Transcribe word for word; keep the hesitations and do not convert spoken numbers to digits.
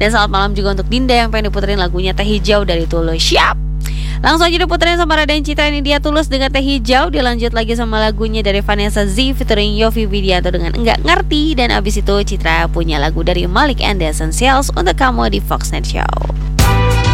Dan selamat malam juga untuk Dinda yang pengen diputerin lagunya Teh Hijau dari Tulus. Siap. Langsung aja diputerin sama Raden Citra, ini dia Tulus dengan Teh Hijau. Dilanjut lagi sama lagunya dari Vanessa Z featuring Yovie Widianto dengan Enggak Ngerti. Dan abis itu Citra punya lagu dari Malik and the Essentials untuk kamu di Foxnet Show.